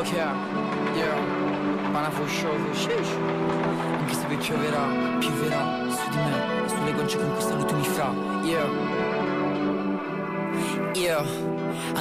Ok, yeah, Panafoscio, sheesh. Anche se poi pioverà su di me, sulle guance con questa luce mi fra. Yeah, yeah.